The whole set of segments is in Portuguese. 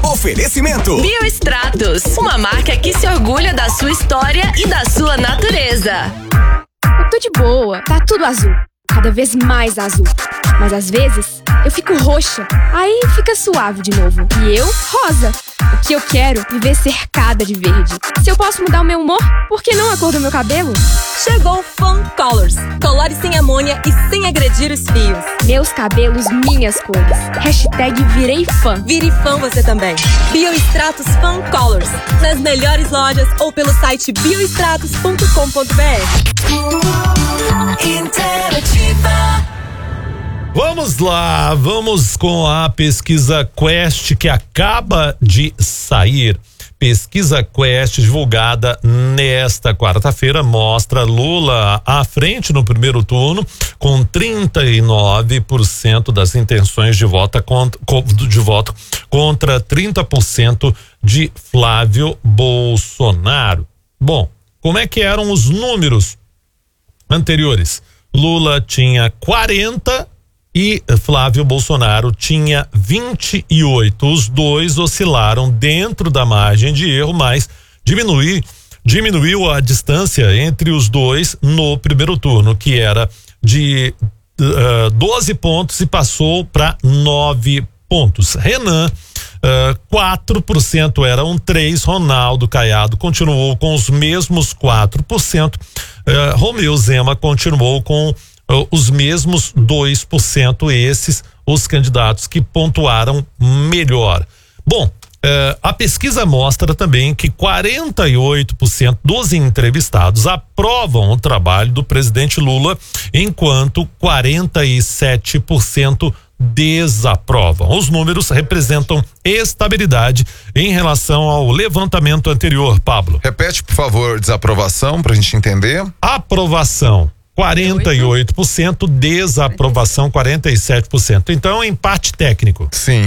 Oferecimento Biostratos, uma marca que se orgulha da sua história e da sua natureza. Eu tô de boa, tá tudo azul, cada vez mais azul. Mas às vezes eu fico roxa, aí fica suave de novo. E eu, rosa. O que eu quero é viver cercada de verde. Se eu posso mudar o meu humor, por que não a cor do meu cabelo? Chegou Fun Colors. Colore sem amônia e sem agredir os fios. Meus cabelos, minhas cores. Hashtag virei fã. Vire fã você também. Biostratos Fun Colors. Nas melhores lojas ou pelo site biostratos.com.br. Interativa. Vamos lá, vamos com a pesquisa Quest que acaba de sair. Pesquisa Quest divulgada nesta quarta-feira mostra Lula à frente no primeiro turno com 39% das intenções de voto contra 30% de Flávio Bolsonaro. Bom, como é que eram os números anteriores? Lula tinha 40 e Flávio Bolsonaro tinha 28. Os dois oscilaram dentro da margem de erro, mas diminuiu a distância entre os dois no primeiro turno, que era de 12 pontos e passou para 9 pontos. Renan, 4% eram 3%. Ronaldo Caiado continuou com os mesmos 4%. Romeu Zema continuou com os mesmos 2%, esses os candidatos que pontuaram melhor. Bom, a pesquisa mostra também que 48% dos entrevistados aprovam o trabalho do presidente Lula, enquanto 47% desaprovam. Os números representam estabilidade em relação ao levantamento anterior, Pablo. Repete, por favor, desaprovação pra gente entender. Aprovação 48%, desaprovação 47%. Então, empate técnico. Sim,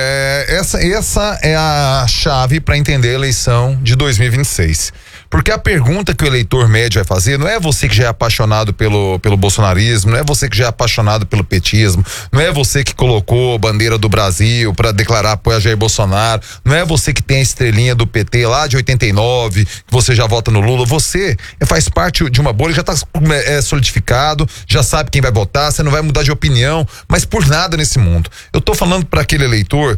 essa é a chave para entender a eleição de 2026. Porque a pergunta que o eleitor médio vai fazer não é você que já é apaixonado pelo bolsonarismo, não é você que já é apaixonado pelo petismo, não é você que colocou a bandeira do Brasil para declarar apoio a Jair Bolsonaro, não é você que tem a estrelinha do PT lá de 89, que você já vota no Lula. Você faz parte de uma bolha, já está solidificado, já sabe quem vai votar, você não vai mudar de opinião, mas por nada nesse mundo. Eu tô falando para aquele eleitor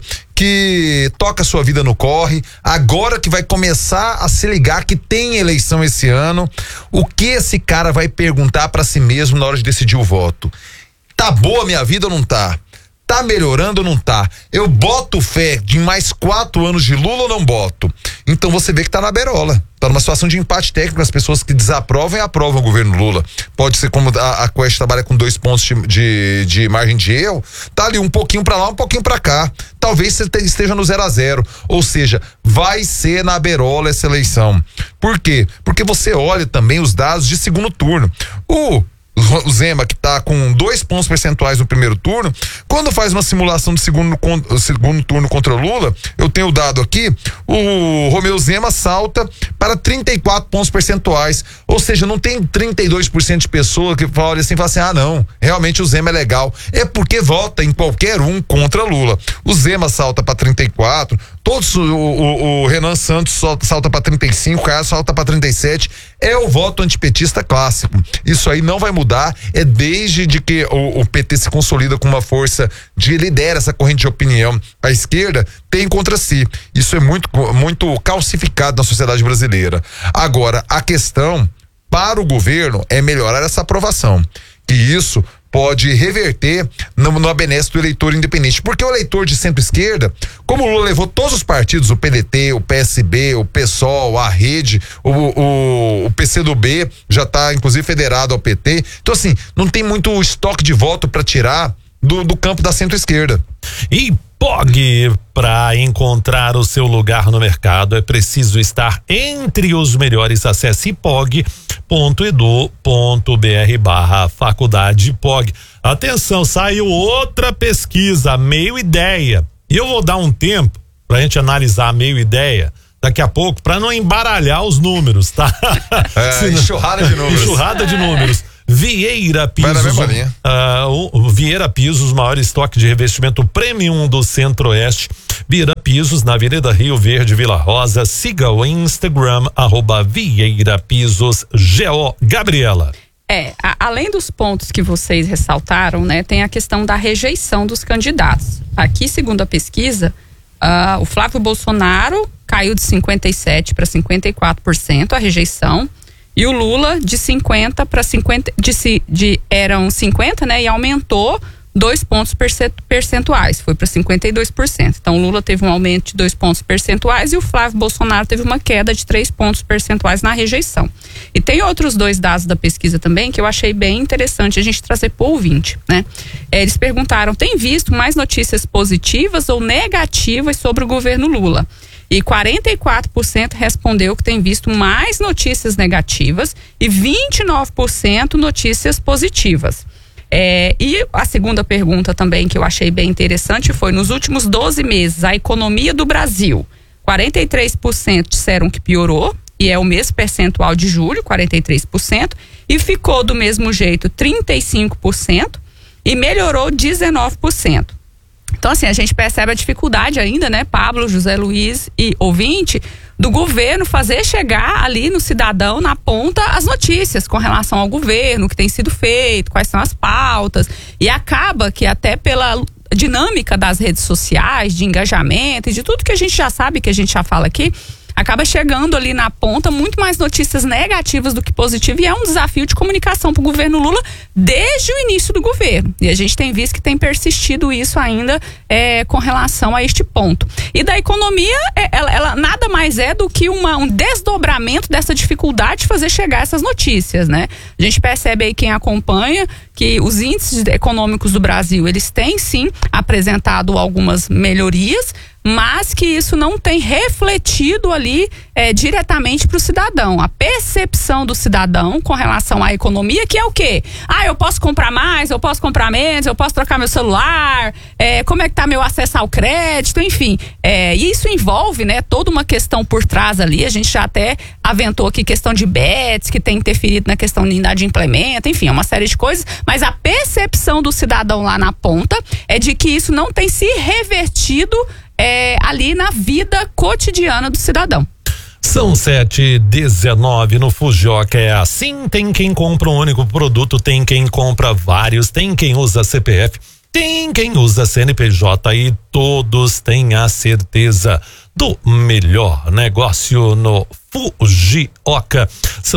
que toca sua vida no corre, agora que vai começar a se ligar que tem eleição esse ano, o que esse cara vai perguntar para si mesmo na hora de decidir o voto? Tá boa a minha vida ou não tá? Tá melhorando ou não tá? Eu boto fé de mais 4 anos de Lula ou não boto? Então você vê que tá na berola. Tá numa situação de empate técnico, as pessoas que desaprovam e aprovam o governo Lula. Pode ser como a Quest trabalha com 2 pontos de margem de erro, tá ali um pouquinho pra lá, um pouquinho pra cá. Talvez você esteja no 0-0. Ou seja, vai ser na berola essa eleição. Por quê? Porque você olha também os dados de segundo turno. O Zema, que tá com 2 pontos percentuais no primeiro turno, quando faz uma simulação de segundo turno contra o Lula, eu tenho o dado aqui, o Romeu Zema salta para 34 pontos percentuais, ou seja, não tem 32% de pessoa que olha assim e fala assim, não, realmente o Zema é legal, é porque vota em qualquer um contra Lula. O Zema salta para 34, todos, o Renan Santos salta para 35, o Caiado salta para 37, é o voto antipetista clássico. Isso aí não vai mudar, é desde de que o PT se consolida com uma força de lidera essa corrente de opinião. A esquerda tem contra si. Isso é muito calcificado na sociedade brasileira. Agora, a questão para o governo é melhorar essa aprovação. E isso pode reverter na benesse do eleitor independente, porque o eleitor de centro-esquerda, como o Lula levou todos os partidos, o PDT, o PSB, o PSOL, a Rede, o PCdoB já está inclusive federado ao PT, então assim, não tem muito estoque de voto para tirar do campo da centro-esquerda. E POG, para encontrar o seu lugar no mercado é preciso estar entre os melhores. Acesse pog.edu.br/faculdade POG. Atenção, saiu outra pesquisa, Meio Ideia. E eu vou dar um tempo pra gente analisar a Meio Ideia daqui a pouco, para não embaralhar os números, tá? Enxurrada de números. Enxurrada de números. Vieira Pisos, o Vieira Pisos, maior estoque de revestimento premium do Centro-Oeste. Vieira Pisos, na Avenida Rio Verde, Vila Rosa. Siga o Instagram, @Vieira Pisos GO. Gabriela. Além dos pontos que vocês ressaltaram, né, tem a questão da rejeição dos candidatos. Aqui, segundo a pesquisa, o Flávio Bolsonaro caiu de 57% para 54% a rejeição, e o Lula de 50 para 50, eram 50, né, e aumentou 2 pontos percentuais, foi para 52%. Então o Lula teve um aumento de 2 pontos percentuais e o Flávio Bolsonaro teve uma queda de 3 pontos percentuais na rejeição. E tem outros 2 dados da pesquisa também que eu achei bem interessante a gente trazer para o ouvinte, né? Eles perguntaram: tem visto mais notícias positivas ou negativas sobre o governo Lula? E 44% respondeu que tem visto mais notícias negativas e 29% notícias positivas. E a segunda pergunta também que eu achei bem interessante foi: nos últimos 12 meses, a economia do Brasil, 43% disseram que piorou, e é o mesmo percentual de julho, 43%, e ficou do mesmo jeito 35%, e melhorou 19%. Então, assim, a gente percebe a dificuldade ainda, né, Pablo, José Luiz e ouvinte, do governo fazer chegar ali no cidadão, na ponta, as notícias com relação ao governo, o que tem sido feito, quais são as pautas, e acaba que até pela dinâmica das redes sociais, de engajamento e de tudo que a gente já sabe, que a gente já fala aqui, acaba chegando ali na ponta muito mais notícias negativas do que positivas, e é um desafio de comunicação para o governo Lula desde o início do governo. E a gente tem visto que tem persistido isso ainda com relação a este ponto. E da economia, ela nada mais é do que um desdobramento dessa dificuldade de fazer chegar essas notícias, né? A gente percebe aí, quem acompanha, que os índices econômicos do Brasil, eles têm sim apresentado algumas melhorias, mas que isso não tem refletido ali diretamente para o cidadão. A percepção do cidadão com relação à economia, que é o quê? Eu posso comprar mais, eu posso comprar menos, eu posso trocar meu celular, como é que tá meu acesso ao crédito, enfim. E isso envolve, né, toda uma questão por trás ali. A gente já até aventou aqui questão de bets, que tem interferido na questão de inadimplemento, enfim, é uma série de coisas, mas a percepção do cidadão lá na ponta é de que isso não tem se revertido ali na vida cotidiana do cidadão. São 7h19 no Fujioka. É assim: tem quem compra um único produto, tem quem compra vários, tem quem usa CPF, tem quem usa CNPJ, e todos têm a certeza do melhor negócio no Fujioka. São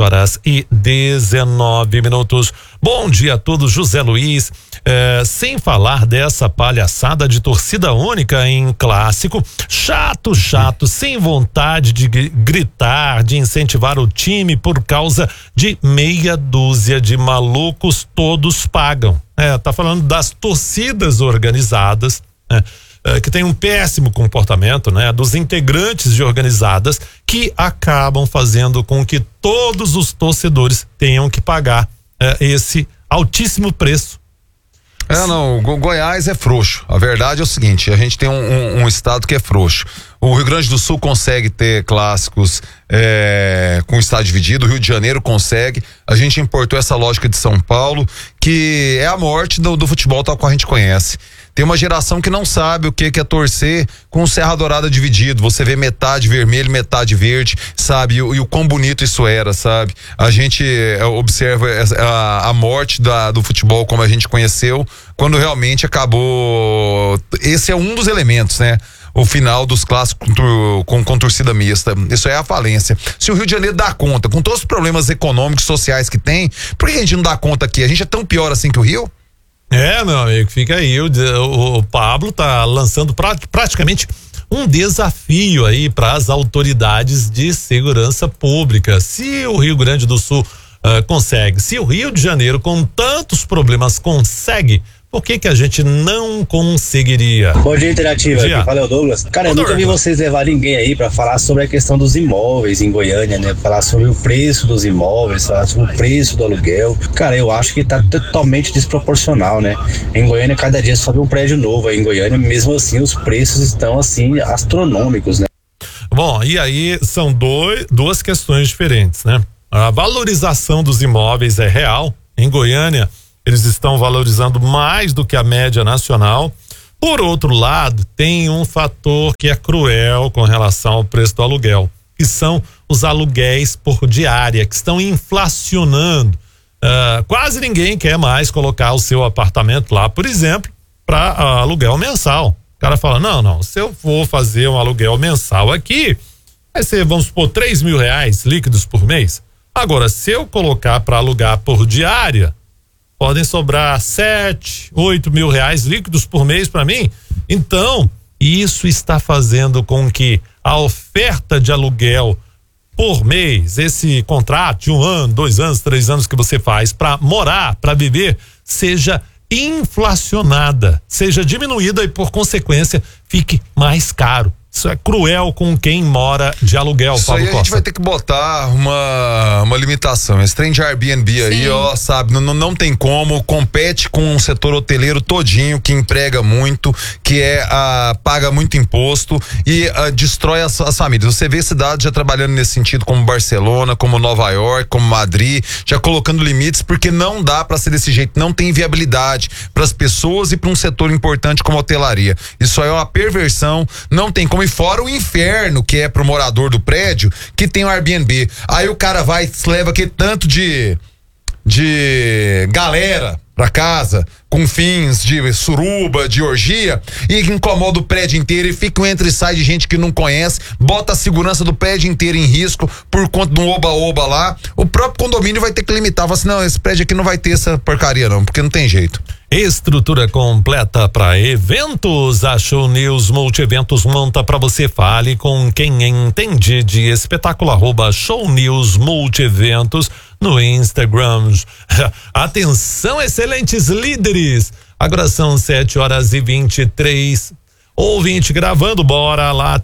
7h19. Bom dia a todos, José Luiz. Sem falar dessa palhaçada de torcida única em clássico, chato, sem vontade de gritar, de incentivar o time por causa de meia dúzia de malucos, todos pagam. Tá falando das torcidas organizadas, né? Que tem um péssimo comportamento, né, dos integrantes de organizadas, que acabam fazendo com que todos os torcedores tenham que pagar esse altíssimo preço. Goiás é frouxo. A verdade é o seguinte: a gente tem um estado que é frouxo. O Rio Grande do Sul consegue ter clássicos com o estado dividido, o Rio de Janeiro consegue. A gente importou essa lógica de São Paulo, que é a morte do futebol tal qual a gente conhece. Tem uma geração que não sabe o que é torcer com o Serra Dourada dividido. Você vê metade vermelho, metade verde, sabe? E o quão bonito isso era, sabe? A gente observa a morte do futebol como a gente conheceu, quando realmente acabou. Esse é um dos elementos, né? O final dos clássicos com torcida mista. Isso é a falência. Se o Rio de Janeiro dá conta, com todos os problemas econômicos, sociais que tem, por que a gente não dá conta aqui? A gente é tão pior assim que o Rio? Meu amigo, fica aí. O Pablo tá lançando praticamente um desafio aí para as autoridades de segurança pública. Se o Rio Grande do Sul consegue, se o Rio de Janeiro, com tantos problemas, consegue, por que a gente não conseguiria? Bom dia, Interativa. Aqui fala o Douglas. Cara, eu nunca vi vocês levar ninguém aí pra falar sobre a questão dos imóveis em Goiânia, né? Falar sobre o preço dos imóveis, falar sobre o preço do aluguel. Cara, eu acho que tá totalmente desproporcional, né? Em Goiânia, cada dia sobe um prédio novo aí em Goiânia, mesmo assim os preços estão assim astronômicos, né? Bom, e aí são duas questões diferentes, né? a valorização dos imóveis é real. Em Goiânia, eles estão valorizando mais do que a média nacional. Por outro lado, tem um fator que é cruel com relação ao preço do aluguel, que são os aluguéis por diária, que estão inflacionando. Quase ninguém quer mais colocar o seu apartamento lá, por exemplo, para aluguel mensal. O cara fala, não, se eu for fazer um aluguel mensal aqui, vai ser, vamos supor, R$3.000 líquidos por mês. Agora, se eu colocar para alugar por diária, podem sobrar R$7, R$8.000 líquidos por mês para mim. Então, isso está fazendo com que a oferta de aluguel por mês, esse contrato de 1 ano, 2 anos, 3 anos que você faz para morar, para viver, seja inflacionada, seja diminuída e, por consequência, fique mais caro. Isso é cruel com quem mora de aluguel, isso Pablo aí Costa. A gente vai ter que botar uma limitação. Esse trem de Airbnb aí, ó, sabe, não tem como, compete com o setor hoteleiro todinho, que emprega muito, que paga muito imposto e destrói as famílias. Você vê cidades já trabalhando nesse sentido, como Barcelona, como Nova York, como Madrid, já colocando limites, porque não dá para ser desse jeito, não tem viabilidade para as pessoas e para um setor importante como a hotelaria. Isso aí é uma perversão, não tem como. E fora o inferno que é pro morador do prédio que tem o Airbnb. Aí o cara vai, leva aquele tanto de galera pra casa com fins de suruba, de orgia, e incomoda o prédio inteiro e fica um entra e sai de gente que não conhece, bota a segurança do prédio inteiro em risco por conta de um oba-oba lá. O próprio condomínio vai ter que limitar, fala assim, não, esse prédio aqui não vai ter essa porcaria não, porque não tem jeito. Estrutura completa para eventos. A Show News Multieventos monta para você. Fale com quem entende de espetáculo, @Show News Multieventos no Instagram. Atenção, excelentes líderes. Agora são 7h23. Ouvinte gravando, bora lá,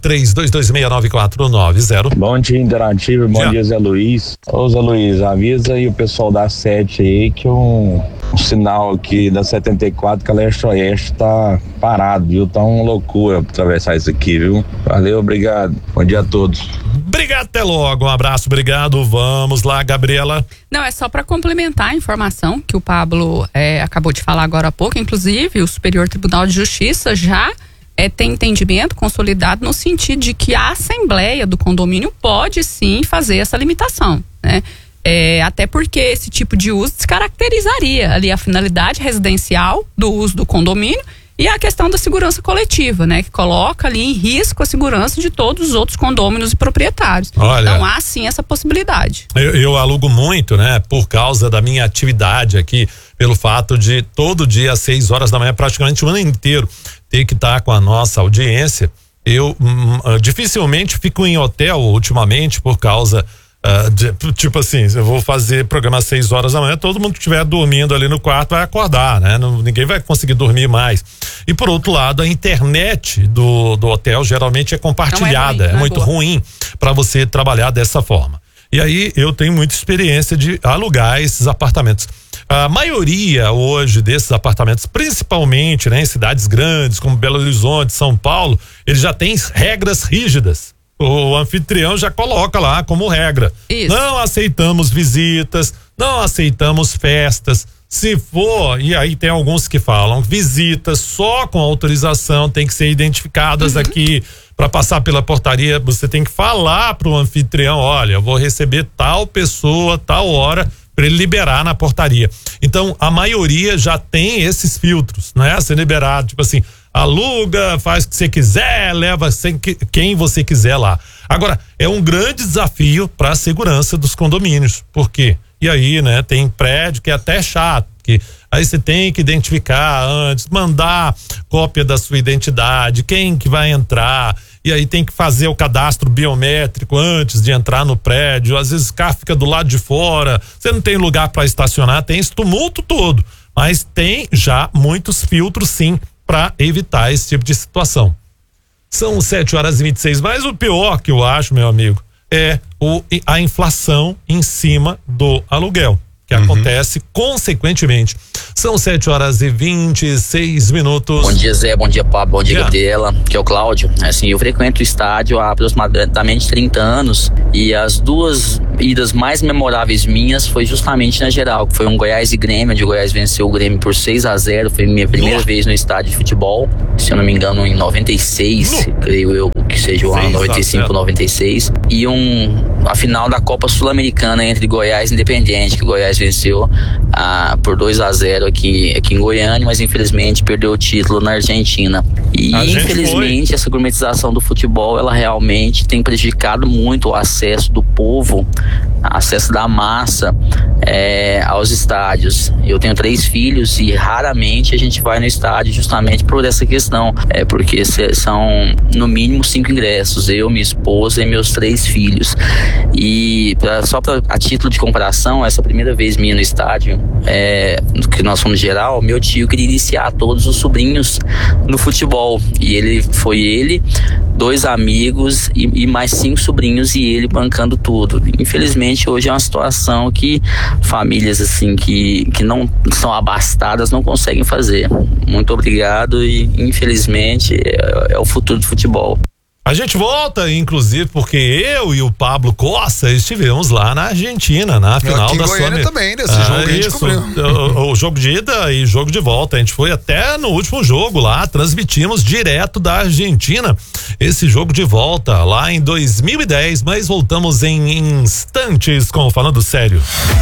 32269490. Bom dia, Interativo, bom dia, Zé Luiz. Ô, Zé Luiz, avisa aí o pessoal da 7 aí que um sinal aqui da 74, que a leste-oeste tá parado, viu? Tá uma loucura pra atravessar isso aqui, viu? Valeu, obrigado. Bom dia a todos. Obrigado, até logo, um abraço, obrigado. Vamos lá, Gabriela. Não, é só para complementar a informação que o Pablo acabou de falar agora há pouco. Inclusive, o Superior Tribunal de Justiça já tem entendimento consolidado no sentido de que a Assembleia do condomínio pode sim fazer essa limitação, né? Até porque esse tipo de uso descaracterizaria ali a finalidade residencial do uso do condomínio e a questão da segurança coletiva, né? Que coloca ali em risco a segurança de todos os outros condôminos e proprietários. Olha, então há sim essa possibilidade. Eu alugo muito, né? Por causa da minha atividade aqui, pelo fato de todo dia às 6 horas da manhã, praticamente o ano inteiro, ter que estar com a nossa audiência. Eu dificilmente fico em hotel ultimamente por causa tipo assim, eu vou fazer programa às 6 horas da manhã, todo mundo que estiver dormindo ali no quarto vai acordar, né? Ninguém vai conseguir dormir mais. E por outro lado, a internet do hotel geralmente é compartilhada, é muito ruim para você trabalhar dessa forma. E aí eu tenho muita experiência de alugar esses apartamentos. A maioria hoje desses apartamentos, principalmente, né, em cidades grandes como Belo Horizonte, São Paulo, eles já têm regras rígidas. O anfitrião já coloca lá como regra. Isso. Não aceitamos visitas, não aceitamos festas. Se for, e aí tem alguns que falam, visitas só com autorização, tem que ser identificadas aqui para passar pela portaria. Você tem que falar pro anfitrião, olha, eu vou receber tal pessoa, tal hora, para ele liberar na portaria. Então, a maioria já tem esses filtros, né? Ser liberado, tipo assim, aluga, faz o que você quiser, leva quem você quiser lá. Agora, é um grande desafio para a segurança dos condomínios. Por quê? E aí, né, tem prédio que é até chato, que aí você tem que identificar antes, mandar cópia da sua identidade, quem que vai entrar, e aí tem que fazer o cadastro biométrico antes de entrar no prédio. Às vezes o carro fica do lado de fora, você não tem lugar para estacionar, tem esse tumulto todo, mas tem já muitos filtros sim para evitar esse tipo de situação. São 7h26, mas o pior que eu acho, meu amigo, é a inflação em cima do aluguel, que acontece consequentemente. São 7h26. Bom dia, Zé, bom dia, Pablo, bom dia, Gabriela, que é o Cláudio. Assim, eu frequento o estádio há aproximadamente 30 anos e as duas idas mais memoráveis minhas foi justamente na geral, que foi um Goiás e Grêmio, onde o Goiás venceu o Grêmio por 6-0, foi minha primeira vez no estádio de futebol, se eu não me engano em 96, creio eu que seja o ano 95, 96, e a final da Copa Sul-Americana entre Goiás e Independiente, que o Goiás venceu por 2-0 aqui em Goiânia, mas infelizmente perdeu o título na Argentina. E infelizmente essa gourmetização do futebol, ela realmente tem prejudicado muito o acesso do povo, acesso da massa aos estádios. Eu tenho 3 filhos e raramente a gente vai no estádio justamente por essa questão, porque são no mínimo 5 ingressos, eu, minha esposa e meus 3 filhos. E a título de comparação, essa primeira vez minha no estádio, que nós fomos geral, meu tio queria iniciar todos os sobrinhos no futebol, e ele, 2 amigos e mais 5 sobrinhos, e ele bancando tudo. Infelizmente hoje é uma situação que famílias assim que não são abastadas não conseguem fazer. Muito obrigado e infelizmente é o futuro do futebol. A gente volta, inclusive, porque eu e o Pablo Costa estivemos lá na Argentina, na final da Sul-Americana. Também, nesse jogo a gente cobriu. O jogo de ida e jogo de volta. A gente foi até no último jogo lá, transmitimos direto da Argentina esse jogo de volta lá em 2010, mas voltamos em instantes com Falando Sério.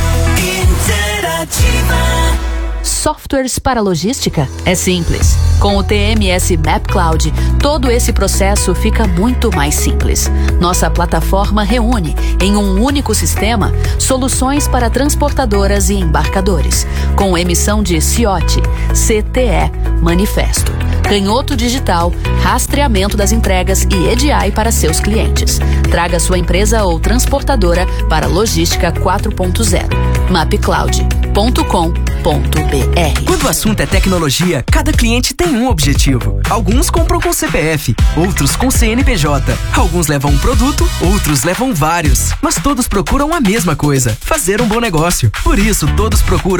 Softwares para logística? É simples. Com o TMS Map Cloud, todo esse processo fica muito mais simples. Nossa plataforma reúne, em um único sistema, soluções para transportadoras e embarcadores, com emissão de CIOT, CTE, manifesto, canhoto digital, rastreamento das entregas e EDI para seus clientes. Traga sua empresa ou transportadora para Logística 4.0. mapcloud.com.br. Quando o assunto é tecnologia, cada cliente tem um objetivo. Alguns compram com CPF, outros com CNPJ. Alguns levam um produto, outros levam vários. Mas todos procuram a mesma coisa: fazer um bom negócio. Por isso, todos procuram